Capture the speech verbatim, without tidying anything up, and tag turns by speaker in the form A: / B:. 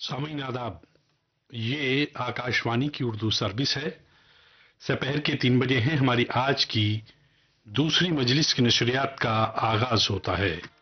A: सामीन आदाब। ये आकाशवाणी की उर्दू सर्विस है। दोपहर के तीन बजे हैं। हमारी आज की दूसरी मजलिस की नशरियात का आगाज होता है।